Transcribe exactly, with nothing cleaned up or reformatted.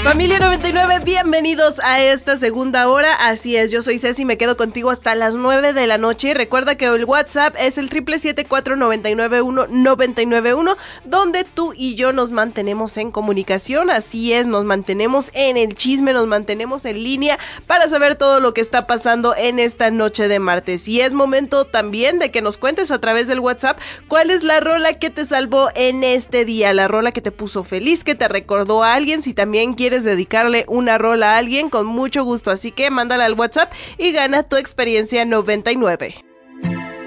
Familia noventa y nueve, bienvenidos a esta segunda hora. Así es, yo soy Ceci, me quedo contigo hasta las nueve de la noche. Recuerda que el WhatsApp es el siete siete cuatro, nueve nueve uno, nueve nueve uno, donde tú y yo nos mantenemos en comunicación. Así es, nos mantenemos en el chisme, nos mantenemos en línea para saber todo lo que está pasando en esta noche de martes. Y es momento también de que nos cuentes a través del WhatsApp cuál es la rola que te salvó en este día, la rola que te puso feliz, que te recordó a alguien. Si también quieres dedicarle una rola a alguien, con mucho gusto, así que mándala al WhatsApp y gana tu experiencia noventa y nueve.